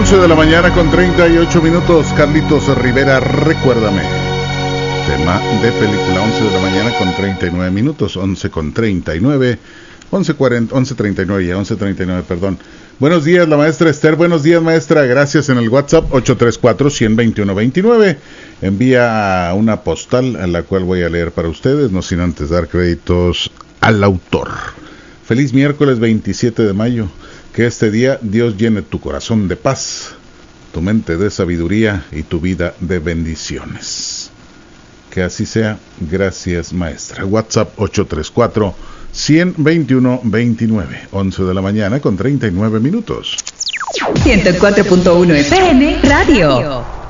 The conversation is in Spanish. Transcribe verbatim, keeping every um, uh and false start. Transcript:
once de la mañana con treinta y ocho minutos. Carlitos Rivera, recuérdame. Tema de película, once de la mañana con treinta y nueve minutos. once con treinta y nueve. once cuarenta, once treinta y nueve ya, once treinta y nueve, perdón. Buenos días, la maestra Esther. Buenos días, maestra. Gracias. En el WhatsApp ocho tres cuatro, uno cero dos uno, dos nueve. Envía una postal a la cual voy a leer para ustedes, no sin antes dar créditos al autor. Feliz miércoles veintisiete de mayo. Que este día Dios llene tu corazón de paz, tu mente de sabiduría y tu vida de bendiciones. Que así sea. Gracias, maestra. WhatsApp ocho tres cuatro, uno cero dos uno, dos nueve. once de la mañana con treinta y nueve minutos. ciento cuatro punto uno F M Radio.